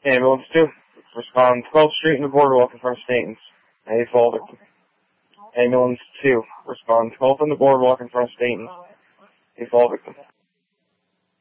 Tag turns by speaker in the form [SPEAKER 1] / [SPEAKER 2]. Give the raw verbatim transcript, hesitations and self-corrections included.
[SPEAKER 1] Ambulance two, respond twelfth Street and the boardwalk in front of Stanton's. A fall victim. Ambulance two, respond twelfth on the boardwalk in front of Stanton's. A fall victim.